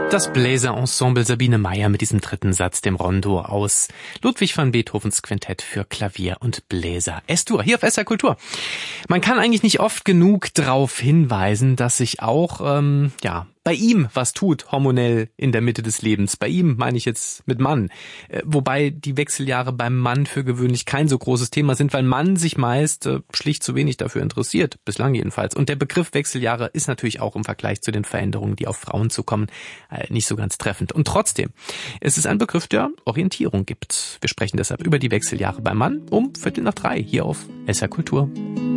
Das Bläserensemble Sabine Meyer mit diesem dritten Satz, dem Rondo aus Ludwig van Beethovens Quintett für Klavier und Bläser. S-Dur, hier auf SR Kultur. Man kann eigentlich nicht oft genug darauf hinweisen, dass sich auch, bei ihm was tut, hormonell in der Mitte des Lebens. Bei ihm meine ich jetzt mit Mann. Wobei die Wechseljahre beim Mann für gewöhnlich kein so großes Thema sind, weil Mann sich meist schlicht zu wenig dafür interessiert. Bislang jedenfalls. Und der Begriff Wechseljahre ist natürlich auch im Vergleich zu den Veränderungen, die auf Frauen zukommen, nicht so ganz treffend. Und trotzdem, es ist ein Begriff, der Orientierung gibt. Wir sprechen deshalb über die Wechseljahre beim Mann um 2:45 hier auf SR Kultur.